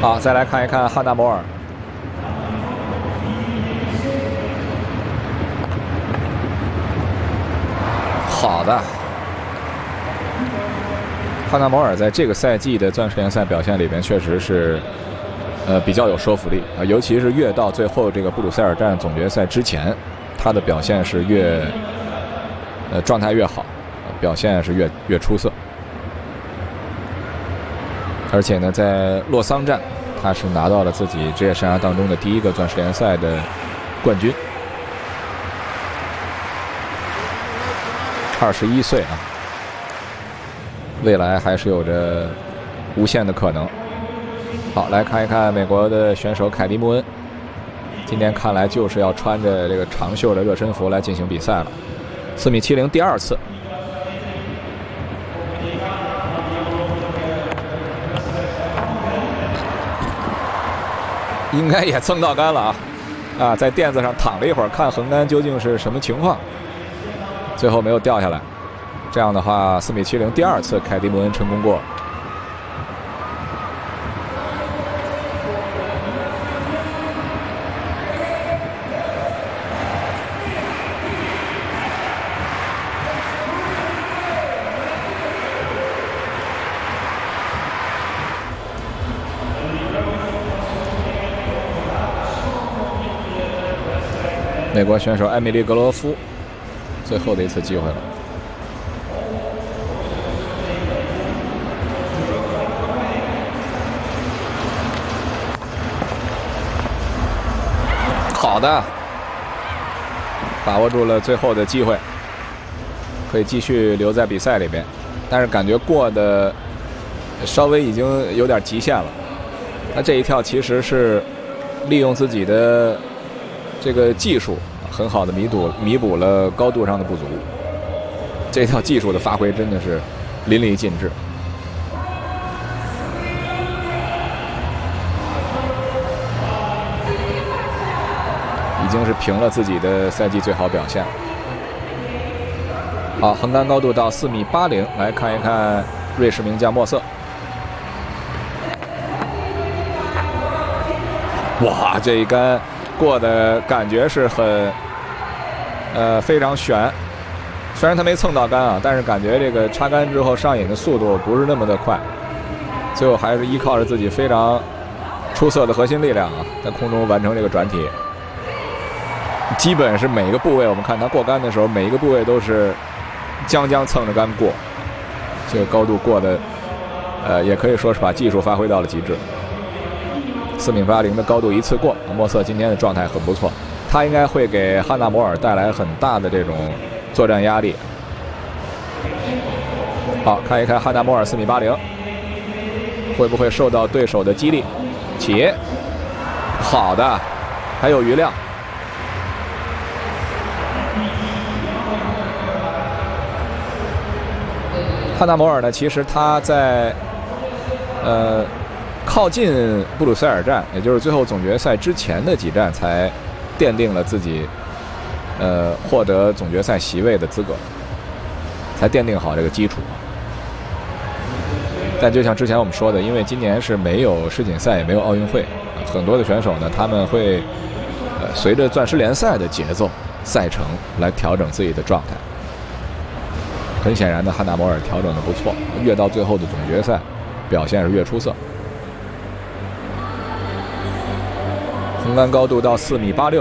好，再来看一看汉纳摩尔。好的，汉纳摩尔在这个赛季的钻石联赛表现里边确实是，比较有说服力啊，尤其是越到最后这个布鲁塞尔站总决赛之前，他的表现是状态越好，表现是越出色。而且呢，在洛桑站，他是拿到了自己职业生涯当中的第1个钻石联赛的冠军。21岁啊，未来还是有着无限的可能。好，来看一看美国的选手凯蒂·穆恩，今天看来就是要穿着这个长袖的热身服来进行比赛了。4.70米第2次。应该也蹭到杆了啊！在垫子上躺了一会儿，看横杆究竟是什么情况，最后没有掉下来。这样的话，4.70米第2次，凯蒂·穆恩成功过。美国选手艾米丽·格罗夫，最后的一次机会了。好的，把握住了最后的机会，可以继续留在比赛里边，但是感觉过的稍微已经有点极限了。他这一跳其实是利用自己的这个技术，很好的弥补了高度上的不足。这套技术的发挥真的是淋漓尽致。已经是平了自己的赛季最好表现。好，横杆高度到4.80米，来看一看瑞士名将莫瑟。哇，这一杆过的感觉是很非常悬，虽然他没蹭到杆啊，但是感觉这个插杆之后上瘾的速度不是那么的快，最后还是依靠着自己非常出色的核心力量啊，在空中完成这个转体。基本是每一个部位，我们看他过杆的时候，每一个部位都是将蹭着杆过，这个高度过的也可以说是把技术发挥到了极致。4.80米的高度一次过，莫瑟今天的状态很不错，他应该会给汉纳摩尔带来很大的这种作战压力。好，看一看汉纳摩尔4.80米会不会受到对手的激励。起，好的，还有余量。汉纳摩尔呢，其实他在靠近布鲁塞尔站，也就是最后总决赛之前的几站，才奠定了自己获得总决赛席位的资格，才奠定好这个基础。但就像之前我们说的，因为今年是没有世锦赛，也没有奥运会，很多的选手呢，他们会随着钻石联赛的节奏、赛程来调整自己的状态。很显然的，汉纳摩尔调整的不错，越到最后的总决赛，表现是越出色。横杆高度到4.86米。